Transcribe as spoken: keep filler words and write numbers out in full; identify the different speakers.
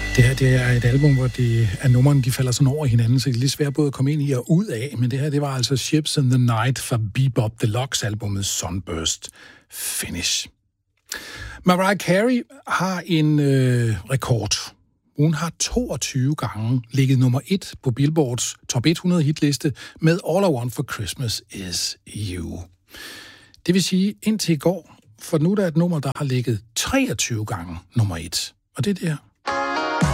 Speaker 1: Det her, det er et album, hvor det er numrene, de falder sådan over hinanden, så det er lidt svært både at komme ind i og ud af. Men det her, det var altså Ships in the Night fra Bebop Deluxe-albumet Sunburst Finish. Mariah Carey har en øh, rekord. Hun har toogtyve gange ligget nummer et på Billboards top hundrede hitliste med All I Want for Christmas Is You. Det vil sige, indtil i går, for nu er der et nummer, der har ligget treogtyve gange nummer et. Og det er det her.